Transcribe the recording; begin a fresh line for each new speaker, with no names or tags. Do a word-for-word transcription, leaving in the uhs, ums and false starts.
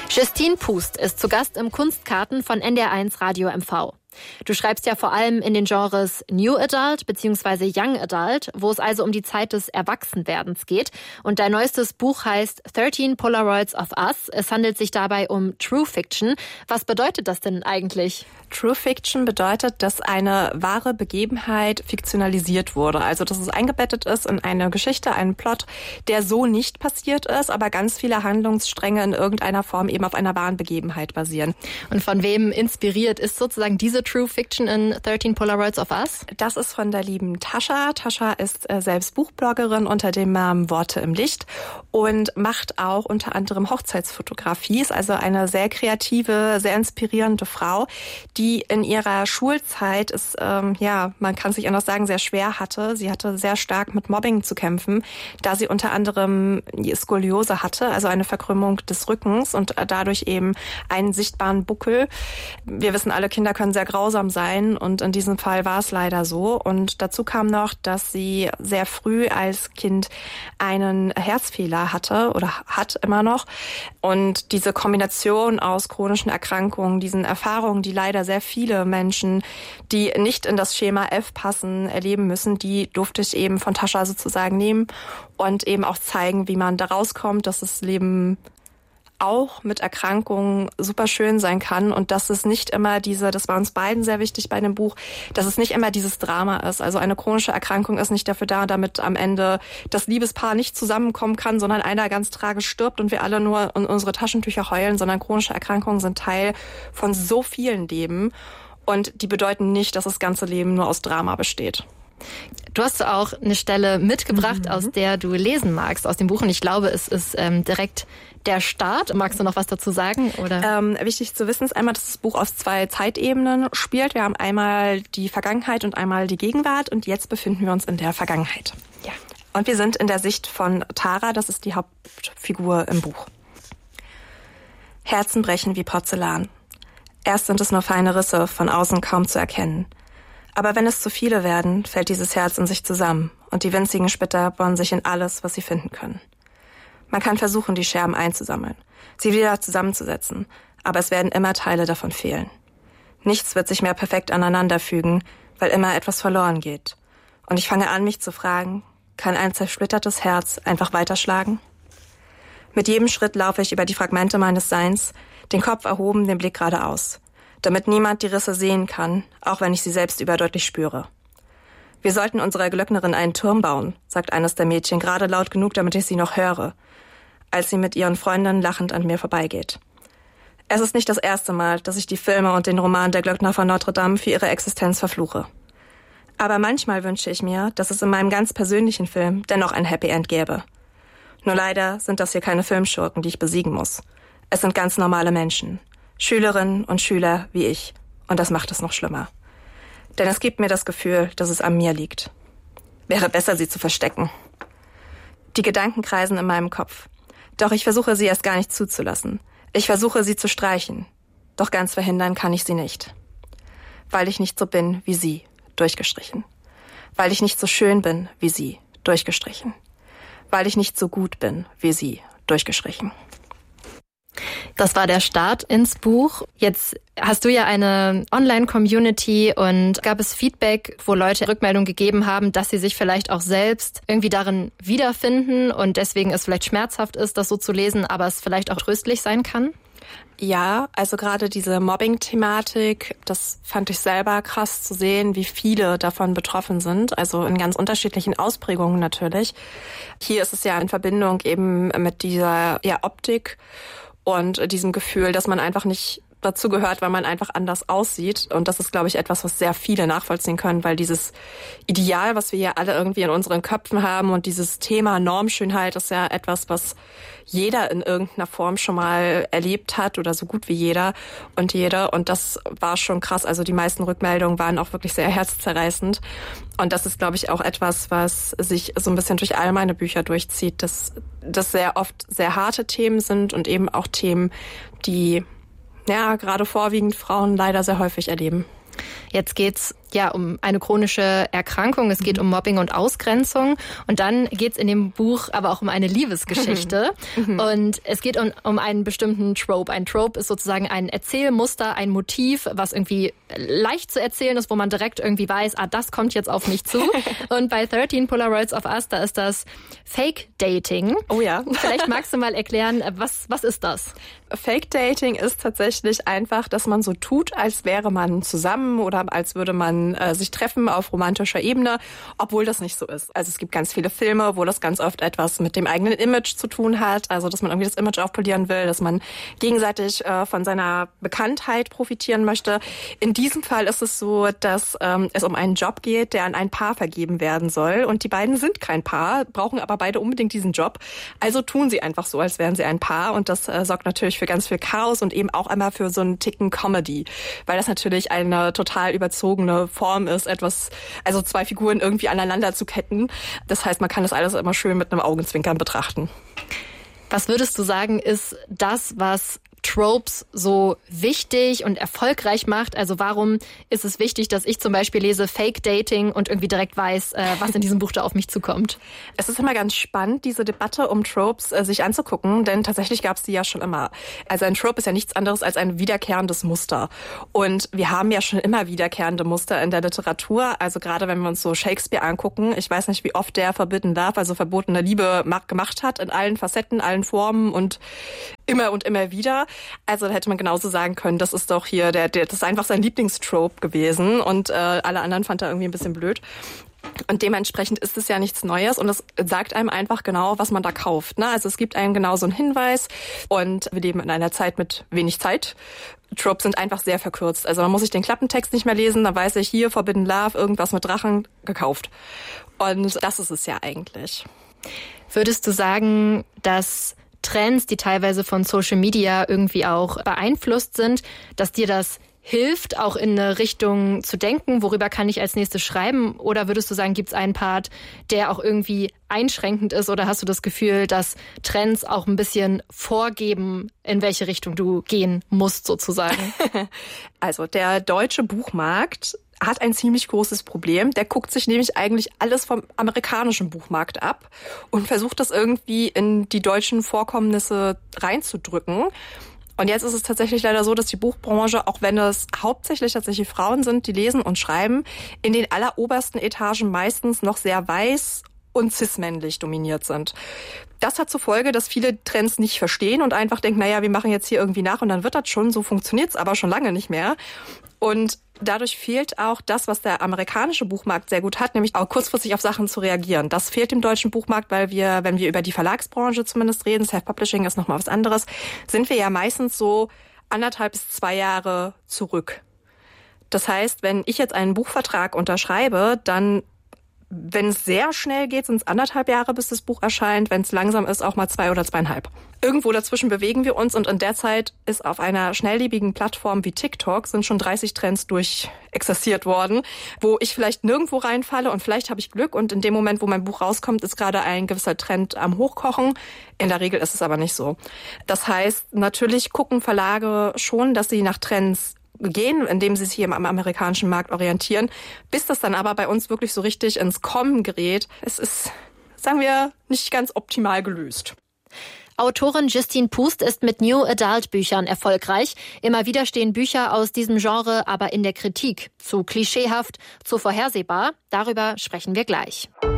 Justine Pust ist zu Gast im Kunstkarten von N D R eins Radio M V. Du schreibst ja vor allem in den Genres New Adult bzw. Young Adult, wo es also um die Zeit des Erwachsenwerdens geht. Und dein neuestes Buch heißt thirteen Polaroids of Us. Es handelt sich dabei um True Fiction. Was bedeutet das denn eigentlich?
True Fiction bedeutet, dass eine wahre Begebenheit fiktionalisiert wurde. Also, dass es eingebettet ist in eine Geschichte, einen Plot, der so nicht passiert ist, aber ganz viele Handlungsstränge in irgendeiner Form eben auf einer wahren Begebenheit basieren.
Und von wem inspiriert ist sozusagen diese True Fiction in thirteen Polaroids of Us?
Das ist von der lieben Tascha. Tascha ist äh, selbst Buchbloggerin unter dem Namen Worte im Licht und macht auch unter anderem Hochzeitsfotografie. Ist also eine sehr kreative, sehr inspirierende Frau, die in ihrer Schulzeit es, ähm, ja, man kann es nicht anders sagen, sehr schwer hatte. Sie hatte sehr stark mit Mobbing zu kämpfen, da sie unter anderem Skoliose hatte, also eine Verkrümmung des Rückens und dadurch eben einen sichtbaren Buckel. Wir wissen alle, Kinder können sehr grausam sein und in diesem Fall war es leider so. Und dazu kam noch, dass sie sehr früh als Kind einen Herzfehler hatte oder hat immer noch. Und diese Kombination aus chronischen Erkrankungen, diesen Erfahrungen, die leider sehr viele Menschen, die nicht in das Schema F passen, erleben müssen, die durfte ich eben von Tascha sozusagen nehmen und eben auch zeigen, wie man da rauskommt, dass das Leben auch mit Erkrankungen super schön sein kann und dass es nicht immer diese, das war uns beiden sehr wichtig bei dem Buch, dass es nicht immer dieses Drama ist. Also eine chronische Erkrankung ist nicht dafür da, damit am Ende das Liebespaar nicht zusammenkommen kann, sondern einer ganz tragisch stirbt und wir alle nur in unsere Taschentücher heulen, sondern chronische Erkrankungen sind Teil von so vielen Leben und die bedeuten nicht, dass das ganze Leben nur aus Drama besteht.
Du hast auch eine Stelle mitgebracht, mhm. aus der du lesen magst, aus dem Buch. Und ich glaube, es ist ähm, direkt der Start. Magst du noch was dazu sagen? Oder?
Ähm, wichtig zu wissen ist einmal, dass das Buch auf zwei Zeitebenen spielt. Wir haben einmal die Vergangenheit und einmal die Gegenwart. Und jetzt befinden wir uns in der Vergangenheit. Ja. Und wir sind in der Sicht von Tara, das ist die Hauptfigur im Buch. Herzen brechen wie Porzellan. Erst sind es nur feine Risse, von außen kaum zu erkennen. Aber wenn es zu viele werden, fällt dieses Herz in sich zusammen und die winzigen Splitter bohren sich in alles, was sie finden können. Man kann versuchen, die Scherben einzusammeln, sie wieder zusammenzusetzen, aber es werden immer Teile davon fehlen. Nichts wird sich mehr perfekt aneinanderfügen, weil immer etwas verloren geht. Und ich fange an, mich zu fragen, kann ein zersplittertes Herz einfach weiterschlagen? Mit jedem Schritt laufe ich über die Fragmente meines Seins, den Kopf erhoben, den Blick geradeaus, damit niemand die Risse sehen kann, auch wenn ich sie selbst überdeutlich spüre. Wir sollten unserer Glöcknerin einen Turm bauen, sagt eines der Mädchen, gerade laut genug, damit ich sie noch höre, als sie mit ihren Freundinnen lachend an mir vorbeigeht. Es ist nicht das erste Mal, dass ich die Filme und den Roman Der Glöckner von Notre Dame für ihre Existenz verfluche. Aber manchmal wünsche ich mir, dass es in meinem ganz persönlichen Film dennoch ein Happy End gäbe. Nur leider sind das hier keine Filmschurken, die ich besiegen muss. Es sind ganz normale Menschen. Schülerinnen und Schüler wie ich. Und das macht es noch schlimmer. Denn es gibt mir das Gefühl, dass es an mir liegt. Wäre besser, sie zu verstecken. Die Gedanken kreisen in meinem Kopf. Doch ich versuche, sie erst gar nicht zuzulassen. Ich versuche, sie zu streichen. Doch ganz verhindern kann ich sie nicht. Weil ich nicht so bin wie sie, durchgestrichen. Weil ich nicht so schön bin wie sie, durchgestrichen. Weil ich nicht so gut bin wie sie, durchgestrichen.
Das war der Start ins Buch. Jetzt hast du ja eine Online-Community und gab es Feedback, wo Leute Rückmeldung gegeben haben, dass sie sich vielleicht auch selbst irgendwie darin wiederfinden und deswegen es vielleicht schmerzhaft ist, das so zu lesen, aber es vielleicht auch tröstlich sein kann?
Ja, also gerade diese Mobbing-Thematik, das fand ich selber krass zu sehen, wie viele davon betroffen sind, also in ganz unterschiedlichen Ausprägungen natürlich. Hier ist es ja in Verbindung eben mit dieser ja, Optik und diesem Gefühl, dass man einfach nicht dazu gehört, weil man einfach anders aussieht. Und das ist, glaube ich, etwas, was sehr viele nachvollziehen können, weil dieses Ideal, was wir ja alle irgendwie in unseren Köpfen haben und dieses Thema Normschönheit ist ja etwas, was jeder in irgendeiner Form schon mal erlebt hat oder so gut wie jeder und jede. Und das war schon krass. Also die meisten Rückmeldungen waren auch wirklich sehr herzzerreißend. Und das ist, glaube ich, auch etwas, was sich so ein bisschen durch all meine Bücher durchzieht, dass das sehr oft sehr harte Themen sind und eben auch Themen, die ja gerade vorwiegend Frauen leider sehr häufig erleben.
Jetzt geht's ja um eine chronische Erkrankung. Es geht um Mobbing und Ausgrenzung. Und dann geht's in dem Buch aber auch um eine Liebesgeschichte. Und es geht um, um einen bestimmten Trope. Ein Trope ist sozusagen ein Erzählmuster, ein Motiv, was irgendwie leicht zu erzählen ist, wo man direkt irgendwie weiß, ah, das kommt jetzt auf mich zu. Und bei thirteen Polaroids of Us, da ist das Fake-Dating.
Oh ja.
Vielleicht magst du mal erklären, was, was ist das?
Fake-Dating ist tatsächlich einfach, dass man so tut, als wäre man zusammen oder als würde man äh, sich treffen auf romantischer Ebene, obwohl das nicht so ist. Also es gibt ganz viele Filme, wo das ganz oft etwas mit dem eigenen Image zu tun hat, also dass man irgendwie das Image aufpolieren will, dass man gegenseitig äh, von seiner Bekanntheit profitieren möchte. In diesem Fall ist es so, dass ähm, es um einen Job geht, der an ein Paar vergeben werden soll und die beiden sind kein Paar, brauchen aber beide unbedingt diesen Job. Also tun sie einfach so, als wären sie ein Paar und das äh, sorgt natürlich für ganz viel Chaos und eben auch einmal für so einen Ticken Comedy, weil das natürlich eine total überzogene Form ist, etwas, also zwei Figuren irgendwie aneinander zu ketten. Das heißt, man kann das alles immer schön mit einem Augenzwinkern betrachten.
Was würdest du sagen, ist das, was Tropes so wichtig und erfolgreich macht? Also warum ist es wichtig, dass ich zum Beispiel lese Fake Dating und irgendwie direkt weiß, äh, was in diesem Buch da auf mich zukommt?
Es ist immer ganz spannend, diese Debatte um Tropes äh, sich anzugucken, denn tatsächlich gab es die ja schon immer. Also ein Trope ist ja nichts anderes als ein wiederkehrendes Muster. Und wir haben ja schon immer wiederkehrende Muster in der Literatur. Also gerade wenn wir uns so Shakespeare angucken, ich weiß nicht, wie oft der Forbidden Love, also verbotene Liebe, gemacht hat, in allen Facetten, allen Formen und immer und immer wieder. Also da hätte man genauso sagen können, das ist doch hier, der, der, das ist einfach sein Lieblingstrope gewesen und äh, alle anderen fand er irgendwie ein bisschen blöd. Und dementsprechend ist es ja nichts Neues und es sagt einem einfach genau, was man da kauft. Ne? Also es gibt einem genau so einen Hinweis und wir leben in einer Zeit mit wenig Zeit. Tropes sind einfach sehr verkürzt. Also man muss sich den Klappentext nicht mehr lesen, dann weiß ich hier, Forbidden Love, irgendwas mit Drachen, gekauft. Und das ist es ja eigentlich.
Würdest du sagen, dass Trends, die teilweise von Social Media irgendwie auch beeinflusst sind, dass dir das hilft, auch in eine Richtung zu denken, worüber kann ich als nächstes schreiben? Oder würdest du sagen, gibt es einen Part, der auch irgendwie einschränkend ist? Oder hast du das Gefühl, dass Trends auch ein bisschen vorgeben, in welche Richtung du gehen musst, sozusagen?
Also der deutsche Buchmarkt hat ein ziemlich großes Problem. Der guckt sich nämlich eigentlich alles vom amerikanischen Buchmarkt ab und versucht das irgendwie in die deutschen Vorkommnisse reinzudrücken. Und jetzt ist es tatsächlich leider so, dass die Buchbranche, auch wenn es hauptsächlich tatsächlich Frauen sind, die lesen und schreiben, in den allerobersten Etagen meistens noch sehr weiß und cis-männlich dominiert sind. Das hat zur Folge, dass viele Trends nicht verstehen und einfach denken, naja, wir machen jetzt hier irgendwie nach und dann wird das schon, so funktioniert's aber schon lange nicht mehr. Und dadurch fehlt auch das, was der amerikanische Buchmarkt sehr gut hat, nämlich auch kurzfristig auf Sachen zu reagieren. Das fehlt dem deutschen Buchmarkt, weil wir, wenn wir über die Verlagsbranche zumindest reden, Self-Publishing ist nochmal was anderes, sind wir ja meistens so anderthalb bis zwei Jahre zurück. Das heißt, wenn ich jetzt einen Buchvertrag unterschreibe, dann, wenn es sehr schnell geht, sind es anderthalb Jahre, bis das Buch erscheint. Wenn es langsam ist, auch mal zwei oder zweieinhalb. Irgendwo dazwischen bewegen wir uns und in der Zeit ist auf einer schnelllebigen Plattform wie TikTok sind schon dreißig Trends durchexerziert worden, wo ich vielleicht nirgendwo reinfalle und vielleicht habe ich Glück und in dem Moment, wo mein Buch rauskommt, ist gerade ein gewisser Trend am Hochkochen. In der Regel ist es aber nicht so. Das heißt, natürlich gucken Verlage schon, dass sie nach Trends gehen, indem sie sich hier am amerikanischen Markt orientieren, bis das dann aber bei uns wirklich so richtig ins Kommen gerät. Es ist, sagen wir, nicht ganz optimal gelöst.
Autorin Justine Pust ist mit New Adult Büchern erfolgreich. Immer wieder stehen Bücher aus diesem Genre aber in der Kritik. Zu klischeehaft, zu vorhersehbar. Darüber sprechen wir gleich.